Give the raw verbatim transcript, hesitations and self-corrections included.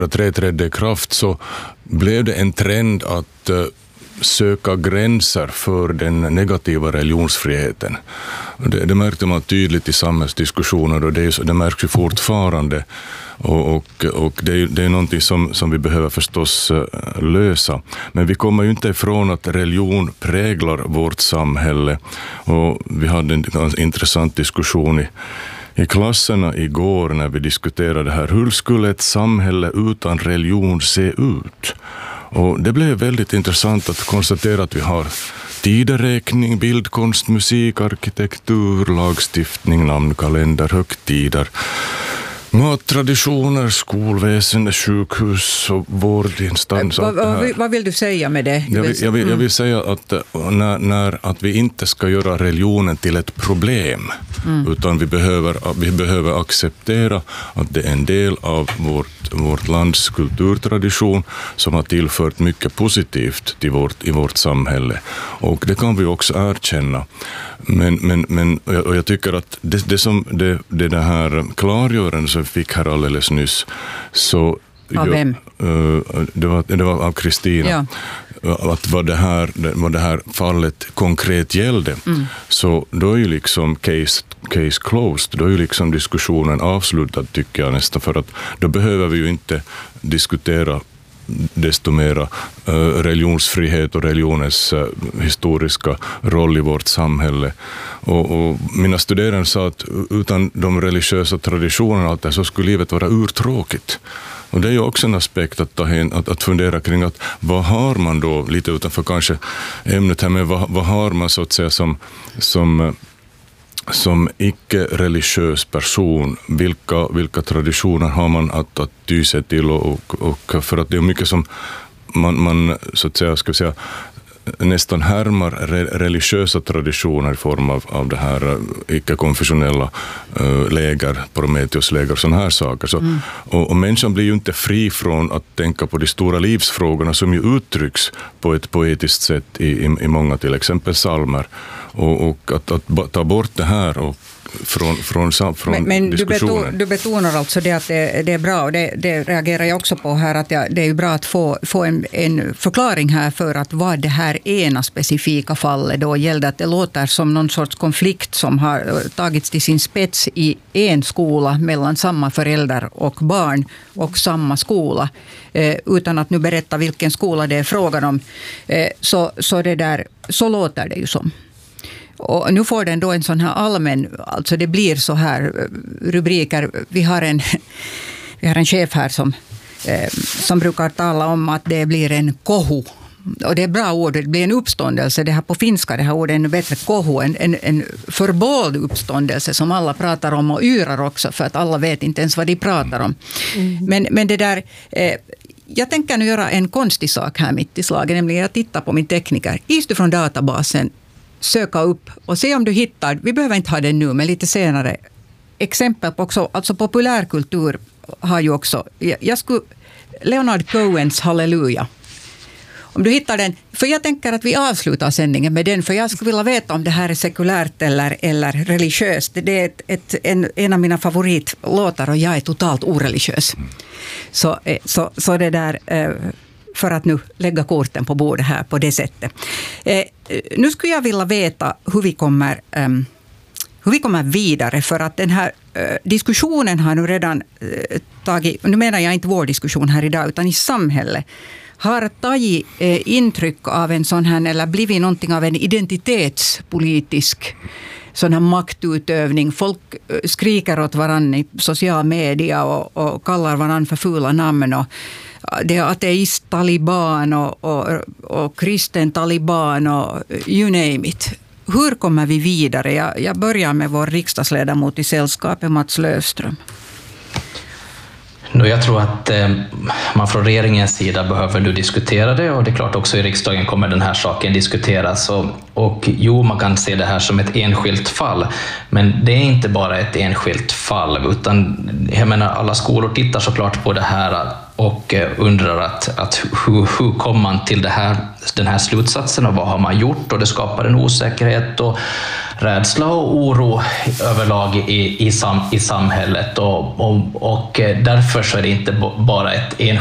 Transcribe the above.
tre trädde i kraft så blev det en trend att uh, söka gränser för den negativa religionsfriheten. Det, det märkte man tydligt i samhällsdiskussioner och det, det märks ju fortfarande. Och, och, och det, är, det är någonting som, som vi behöver förstås lösa. Men vi kommer ju inte ifrån att religion präglar vårt samhälle. Och vi hade en intressant diskussion i, i klasserna igår när vi diskuterade det här. Hur skulle ett samhälle utan religion se ut? Och det blev väldigt intressant att konstatera att vi har tideräkning, bildkonst, musik, arkitektur, lagstiftning, namnkalender, högtider, mattraditioner, skolväsende, sjukhus och vårdinstans. Vad, vad, vad vill du säga med det? Jag vill, jag vill, jag vill säga att, när, när, att vi inte ska göra religionen till ett problem, mm. utan vi behöver, vi behöver acceptera att det är en del av vårt, vårt lands kulturtradition som har tillfört mycket positivt till vårt, i vårt samhälle. Och det kan vi också erkänna. Men, men, men och jag tycker att det, det som det, det, det här klargörande som vi fick här alldeles nyss, så av vem? Det var, det var av Kristina. Ja. Att vad det, här, vad det här fallet konkret gällde, mm. så då är ju liksom case, case closed, då är ju liksom diskussionen avslutad, tycker jag nästan, för att då behöver vi ju inte diskutera desto mera religionsfrihet och religionens historiska roll i vårt samhälle. Och, och mina studerande sa att utan de religiösa traditionerna allt det, så skulle livet vara urtråkigt. Och det är ju också en aspekt att, ta hen, att, att fundera kring att vad har man då, lite utanför kanske ämnet här, men vad, vad har man så att säga som, som som icke-religiös person, vilka, vilka traditioner har man att, att ty sig till, och, och för att det är mycket som man, man så att säga, ska säga, nästan härmar re, religiösa traditioner i form av, av det här icke-konfessionella uh, läger, Prometheus-läger och sådana här saker. Så, mm. och, och människan blir ju inte fri från att tänka på de stora livsfrågorna som ju uttrycks på ett poetiskt sätt i, i, i många till exempel psalmer. Och, och att, att ta bort det här och från, från, från men, men diskussionen. Men du betonar alltså det att det, det är bra, och det, det reagerar jag också på här, att jag, det är ju bra att få, få en, en förklaring här för att vad det här ena specifika fallet då gällde, att det låter som någon sorts konflikt som har tagits till sin spets i en skola mellan samma föräldrar och barn och samma skola, eh, utan att nu berätta vilken skola det är frågan om, eh, så, så, det där, så låter det ju som. Och nu får den då en sån här allmän, alltså det blir så här rubriker. Vi har en, vi har en chef här som, eh, som brukar tala om att det blir en kohu. Och det är bra ord, det blir en uppståndelse. Det här på finska, det här ordet är en bättre kohu. En, en, en förbald uppståndelse som alla pratar om och yrar också, för att alla vet inte ens vad de pratar om. Mm. Men, men det där... Eh, Jag tänker nu göra en konstig sak här mitt i slaget, nämligen att titta på min tekniker. Is från databasen, söka upp och se om du hittar, vi behöver inte ha det nu, men lite senare, exempel på också, alltså populärkultur har ju också, jag, jag skulle, Leonard Cohens Halleluja. Om du hittar den, för jag tänker att vi avslutar sändningen med den, för jag skulle vilja veta om det här är sekulärt eller, eller religiöst. Det är ett, ett, en, en av mina favoritlåtar och jag är totalt oreligiös. Så, så, så det där, för att nu lägga korten på bordet här på det sättet. Nu skulle jag vilja veta hur vi kommer, hur vi kommer vidare, för att den här diskussionen har nu redan tagit, nu menar jag inte vår diskussion här idag, utan i samhället, har tagit eh, intryck av en sån här, eller blivit någonting av en identitetspolitisk sån här maktutövning. Folk eh, skriker åt varann i social media och, och kallar varann för fula namn. Och, det är ateist-taliban och, och, och kristen-taliban och you name it. Hur kommer vi vidare? Jag, jag börjar med vår riksdagsledamot i sällskapet, Mats Löfström. Jag tror att eh, man från regeringens sida behöver nu diskutera det, och det är klart också i riksdagen kommer den här saken diskuteras. Och, och jo, man kan se det här som ett enskilt fall, men det är inte bara ett enskilt fall, utan jag menar, alla skolor tittar såklart på det här och undrar att, att hur, hur kom man till det här, den här slutsatsen och vad har man gjort, och det skapar en osäkerhet. Och rädsla och oro överlag i, i, sam, i samhället och, och, och därför så är det inte bara ett enskilt